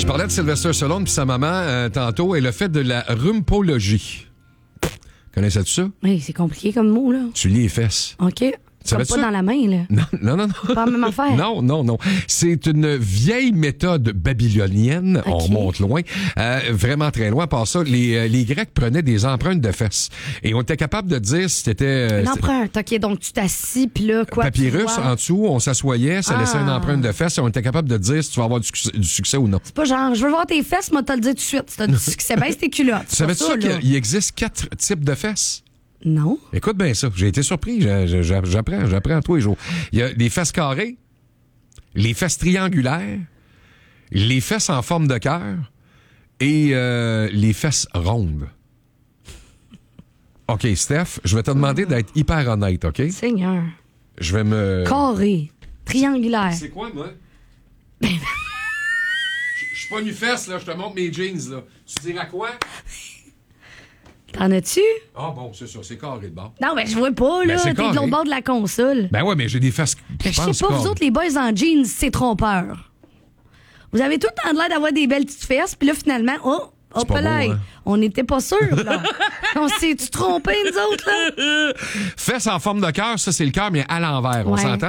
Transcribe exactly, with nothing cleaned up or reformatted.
Je parlais de Sylvester Stallone puis sa maman euh, tantôt. Elle a fait de la rhumpologie. Connaissais-tu ça? Oui, c'est compliqué comme mot, là. Tu lis les fesses. OK. Comme pas ça? dans la main, là. Non, non, non. non. Pas la même affaire. Non, non, non. C'est une vieille méthode babylonienne. Okay. On remonte loin. Euh, vraiment très loin. Par ça, les, les Grecs prenaient des empreintes de fesses. Et on était capable de dire si c'était... Euh, une empreinte. OK, donc tu t'assis, puis là, quoi? Papyrus en dessous, on s'assoyait, ça ah. laissait une empreinte de fesses et on était capable de dire si tu vas avoir du succès, du succès ou non. C'est pas genre, je veux voir tes fesses, moi, te le dire tout de suite. Si t'as du succès, baisse tes culottes. Tu savais-tu ça, ça qu'il existe quatre types de fesses? Non. Écoute bien ça. J'ai été surpris. J'apprends, j'apprends tous les jours. Il y a les fesses carrées, les fesses triangulaires, les fesses en forme de cœur et euh, les fesses rondes. OK, Steph, je vais te demander d'être hyper honnête, OK? Seigneur. Je vais me... Carré, triangulaire. C'est quoi, moi? Je suis pas nu fesse, là. Je te montre mes jeans, là. Tu diras quoi? T'en as-tu? Ah bon, c'est ça, c'est carré de bord. Non, ben je vois pas, là. Ben, T'es de l'autre bord de la console. Ben ouais, mais j'ai des fesses. Je sais pas, carré. Vous autres, les boys en jeans, c'est trompeur. Vous avez tout le temps l'air d'avoir des belles petites fesses, puis là, finalement, oh, hop là, hein? On n'était pas sûrs, là. On s'est-tu trompé, nous autres, là? Fesses en forme de cœur, ça, c'est le cœur, mais à l'envers. Ouais. On s'entend?